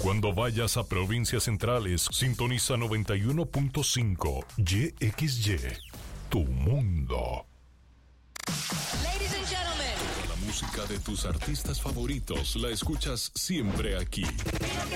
Cuando vayas a provincias centrales, sintoniza 91.5 YXY, tu mundo. Ladies and gentlemen. La música de tus artistas favoritos la escuchas siempre aquí.